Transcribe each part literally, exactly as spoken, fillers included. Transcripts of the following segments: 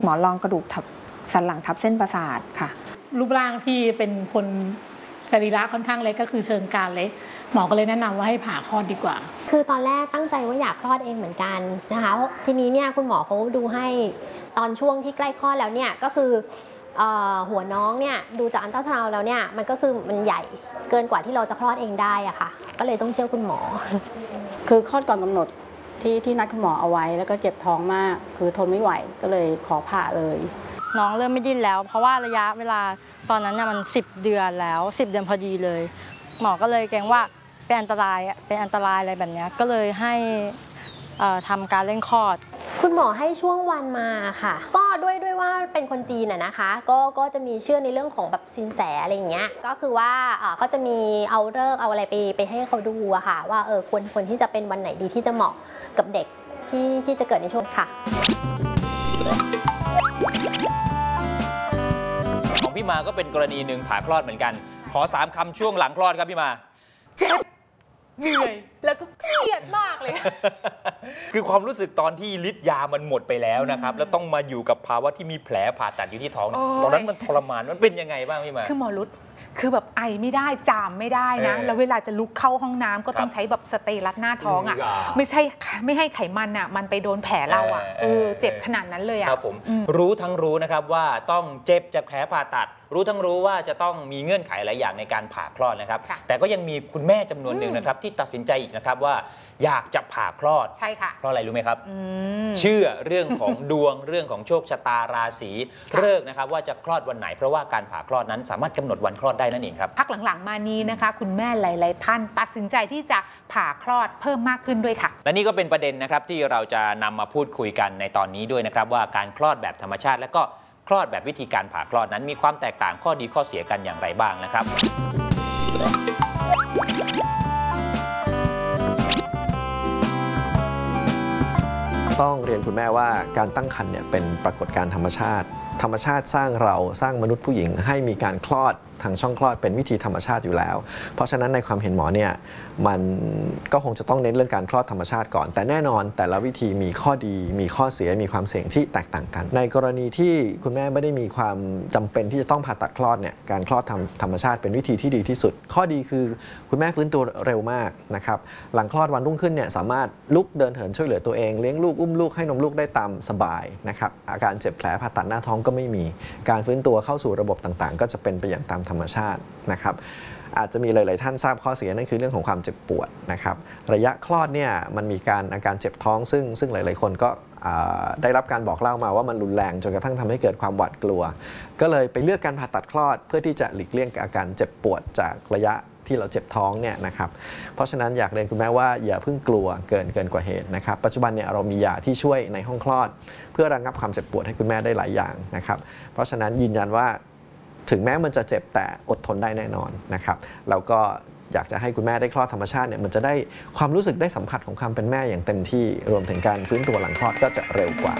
หมอนรองกระดูกทับสันหลังทับเส้นประสาทค่ะรูปร่างที่เป็นคนสรีระค่อนข้างเล็กก็คือเชิงกรานเล็กหมอก็เลยแนะนำว่าให้ผ่าคลอดดีกว่าคือตอนแรกตั้งใจว่าอยากคลอดเองเหมือนกันนะคะทีนี้เนี่ยคุณหมอเขาดูให้ตอนช่วงที่ใกล้คลอดแล้วเนี่ยก็คือหัวน้องเนี่ยดูจากอัลตราซาวด์แล้วเนี่ยมันก็คือมันใหญ่เกินกว่าที่เราจะคลอดเองได้อะค่ะก็เลยต้องเชื่อคุณหมอคือคลอดก่อนกำหนดที่ที่นัดคุณหมอเอาไว้แล้วก็เจ็บท้องมากคือทนไม่ไหวก็เลยขอผ่าเลยน้องเริ่มไม่ดิ้นแล้วเพราะว่าระยะเวลาตอนนั้นเนี่ยมันสิบเดือนแล้วสิบเดือนพอดีเลยหมอก็เลยเกรงว่าเป็นอันตรายเป็นอันตรายอะไรแบบนี้ก็เลยให้ทำการเร่งคลอดคุณหมอให้ช่วงวันมาค่ะก็ด้วยด้วยว่าเป็นคนจีนน่ะนะคะก็ก็จะมีเชื่อในเรื่องของแบบสินแสอะไรอย่างเงี้ยก็คือว่าก็จะมีเอาฤกษ์เอาอะไรไปไปให้เขาดูอะค่ะว่าเออควรควรที่จะเป็นวันไหนดีที่จะเหมาะกับเด็กที่ที่จะเกิดในช่วงค่ะของพี่มาก็เป็นกรณีหนึ่งผ่าคลอดเหมือนกันขอสามคำช่วงหลังคลอดครับพี่มาเจ็บเหนื่อยแล้วก็เครียดมากเลยคือความรู้สึกตอนที่ฤทธิ์ยามันหมดไปแล้วนะครับแล้วต้องมาอยู่กับภาวะที่มีแผลผ่าตัดอยู่ที่ท้องตอนนั้นมันทรมานมันเป็นยังไงบ้างพี่มาคือหมอรุดคือแบบไอไม่ได้จามไม่ได้นะแล้วเวลาจะลุกเข้าห้องน้ำก็ต้องใช้แบบสเตย์รัดหน้าท้องอ่ะไม่ใช่ไม่ให้ไขมันอ่ะมันไปโดนแผลเราอ่ะเออเจ็บขนาดนั้นเลยอ่ะครับผมรู้ทั้งรู้นะครับว่าต้องเจ็บจากแผลผ่าตัดรู้ทั้งรู้ว่าจะต้องมีเงื่อนไขหลายอย่างในการผ่าคลอดนะครับแต่ก็ยังมีคุณแม่จำนวนหนึ่งนะครับที่ตัดสินใจอีกนะครับว่าอยากจะผ่าคลอดใช่ค่ะเพราะอะไรรู้ไหมครับเชื่อเรื่องของดวงเรื่องของโชคชะตาราศีเลิกนะครับว่าจะคลอดวันไหนเพราะว่าการผ่าคลอดนั้นสามารถกำหนดวันคลอดได้นั่นเองครับพักหลังๆมานี้นะคะคุณแม่หลายๆท่านตัดสินใจที่จะผ่าคลอดเพิ่มมากขึ้นด้วยค่ะและนี่ก็เป็นประเด็นนะครับที่เราจะนำมาพูดคุยกันในตอนนี้ด้วยนะครับว่าการคลอดแบบธรรมชาติและก็คลอดแบบวิธีการผ่าคลอดนั้นมีความแตกต่างข้อดีข้อเสียกันอย่างไรบ้างนะครับต้องเรียนคุณแม่ว่าการตั้งครรภ์เนี่ยเป็นปรากฏการณ์ธรรมชาติธรรมชาติสร้างเราสร้างมนุษย์ผู้หญิงให้มีการคลอดทางช่องคลอดเป็นวิธีธรรมชาติอยู่แล้วเพราะฉะนั้นในความเห็นหมอเนี่ยมันก็คงจะต้องเน้นเรื่องการคลอดธรรมชาติก่อนแต่แน่นอนแต่ละวิธีมีข้อดีมีข้อเสียมีความเสี่ยงที่แตกต่างกันในกรณีที่คุณแม่ไม่ได้มีความจำเป็นที่จะต้องผ่าตัดคลอดเนี่ยการคลอดทางธรรมชาติเป็นวิธีที่ดีที่สุดข้อดีคือคุณแม่ฟื้นตัวเร็วมากนะครับหลังคลอดวันรุ่งขึ้นเนี่ยสามารถลุกเดินเหินช่วยเหลือตัวเองเลี้ยงลูกอุ้มลูกให้นมลูกได้ตามสบายนะครับอาการเจ็บแผลผ่าตัดหน้าท้องก็ไม่มีการฟื้นตัวเข้าสู่ระบบต่างๆก็จะเป็นไปอย่างตามธรรมชาตินะครับอาจจะมีหลายๆท่านทราบข้อเสียนั่นคือเรื่องของความเจ็บปวดนะครับระยะคลอดเนี่ยมันมีการอาการเจ็บท้องซึ่งซึ่งหลายๆคนก็ได้รับการบอกเล่ามาว่ามันรุนแรงจนกระทั่งทำให้เกิดความหวาดกลัวก็เลยไปเลือกการผ่าตัดคลอดเพื่อที่จะหลีกเลี่ยงอาการเจ็บปวดจากระยะที่เราเจ็บท้องเนี่ยนะครับเพราะฉะนั้นอยากเรียนคุณแม่ว่าอย่าเพิ่งกลัวเกินเกินกว่าเหตุนะครับปัจจุบันเนี่ยเรามียาที่ช่วยในห้องคลอดเพื่อระงับความเจ็บปวดให้คุณแม่ได้หลายอย่างนะครับเพราะฉะนั้นยืนยันว่าถึงแม้มันจะเจ็บแต่อดทนได้แน่นอนนะครับแล้วก็อยากจะให้คุณแม่ได้คลอดธรรมชาติเนี่ยมันจะได้ความรู้สึกได้สัมผัสของความเป็นแม่อย่างเต็มที่รวมถึงการฟื้นตัวหลังคลอดก็จะเร็วกว่า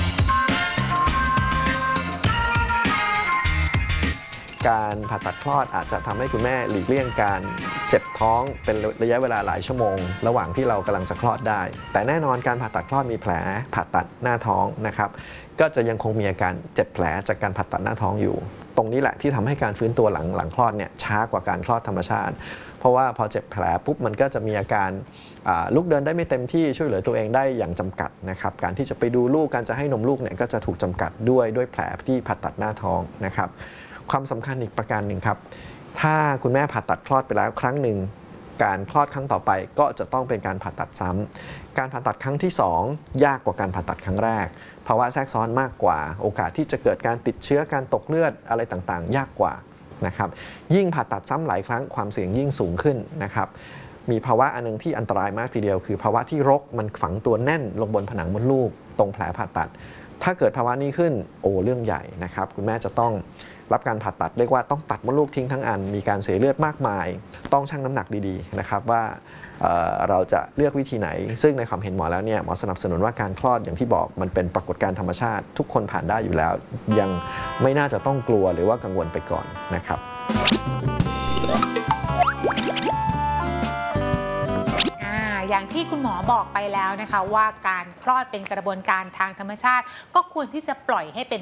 การผ่าตัดคลอดอาจจะทำให้คุณแม่หลีกเลี่ยงการเจ็บท้องเป็นระยะเวลาหลายชั่วโมงระหว่างที่เรากำลังจะคลอดได้แต่แน่นอนการผ่าตัดคลอดมีแผลผ่าตัดหน้าท้องนะครับก็จะยังคงมีอาการเจ็บแผลจากการผ่าตัดหน้าท้องอยู่ตรงนี้แหละที่ทำให้การฟื้นตัวหลังหลังคลอดเนี่ยช้ากว่าการคลอดธรรมชาติเพราะว่าพอเจ็บแผลปุ๊บมันก็จะมีอาการลุกเดินได้ไม่เต็มที่ช่วยเหลือตัวเองได้อย่างจำกัดนะครับการที่จะไปดูลูกการจะให้นมลูกเนี่ยก็จะถูกจำกัดด้วยด้วยแผลที่ผ่าตัดหน้าท้องนะครับความสำคัญอีกประการหนึ่งครับถ้าคุณแม่ผ่าตัดคลอดไปแล้วครั้งหนึ่งการคลอดครั้งต่อไปก็จะต้องเป็นการผ่าตัดซ้ำการผ่าตัดครั้งที่สองยากกว่าการผ่าตัดครั้งแรกภาวะแทรกซ้อนมากกว่าโอกาสที่จะเกิดการติดเชื้อการตกเลือดอะไรต่างๆยากกว่านะครับยิ่งผ่าตัดซ้ำหลายครั้งความเสี่ยงยิ่งสูงขึ้นนะครับมีภาวะอันนึงที่อันตรายมากทีเดียวคือภาวะที่รกมันฝังตัวแน่นลงบนผนังมดลูกตรงแผลผ่าตัดถ้าเกิดภาวะนี้ขึ้นโอ้เรื่องใหญ่นะครับคุณแม่จะต้องรับการผ่าตัดเรียกว่าต้องตัดมดลูกทิ้งทั้งอันมีการเสียเลือดมากมายต้องชั่งน้ำหนักดีๆนะครับว่าเ, เราจะเลือกวิธีไหนซึ่งในความเห็นหมอแล้วเนี่ยหมอสนับสนุนว่าการคลอดอย่างที่บอกมันเป็นปรากฏการณ์ธรรมชาติทุกคนผ่านได้อยู่แล้วยังไม่น่าจะต้องกลัวหรือว่ากังวลไปก่อนนะครับอย่างที่คุณหมอบอกไปแล้วนะคะว่าการคลอดเป็นกระบวนการทางธรรมชาติก็ควรที่จะปล่อยให้เป็น